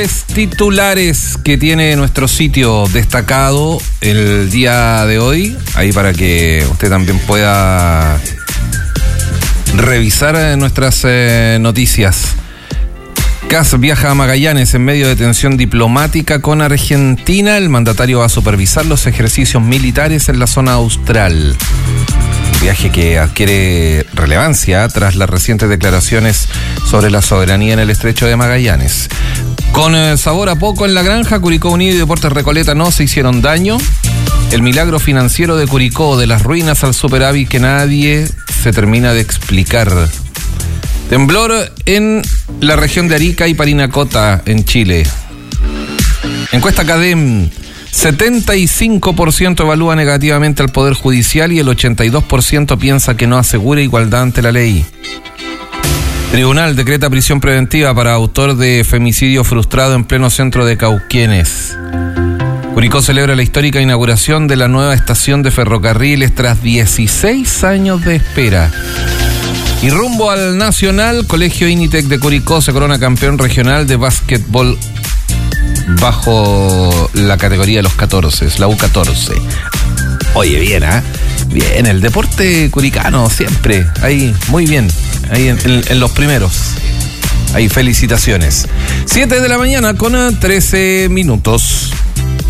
Titulares que tiene nuestro sitio destacado el día de hoy, ahí para que usted también pueda revisar nuestras noticias. CAS viaja a Magallanes en medio de tensión diplomática con Argentina. El mandatario va a supervisar los ejercicios militares en la zona austral. Viaje que adquiere relevancia tras las recientes declaraciones sobre la soberanía en el estrecho de Magallanes. Con sabor a poco en la granja, Curicó Unido y Deportes Recoleta no se hicieron daño. El milagro financiero de Curicó, de las ruinas al superávit que nadie se termina de explicar. Temblor en la región de Arica y Parinacota, en Chile. Encuesta CADEM. 75% evalúa negativamente al Poder Judicial y el 82% piensa que no asegura igualdad ante la ley. Tribunal decreta prisión preventiva para autor de femicidio frustrado en pleno centro de Cauquenes. Curicó celebra la histórica inauguración de la nueva estación de ferrocarriles tras 16 años de espera. Y rumbo al Nacional, Colegio Initec de Curicó se corona campeón regional de básquetbol bajo la categoría de los 14, la U14. Oye, bien, bien, el deporte curicano siempre, ahí, muy bien, ahí en los primeros. Ahí, felicitaciones. 7 de la mañana con 13 minutos.